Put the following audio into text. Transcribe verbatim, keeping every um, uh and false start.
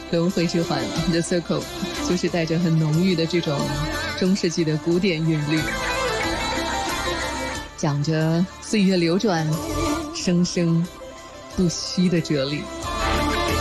轮回之环 The Circle 就是带着很浓郁的这种中世纪的古典韵律，讲着岁月流转生生不息的哲理。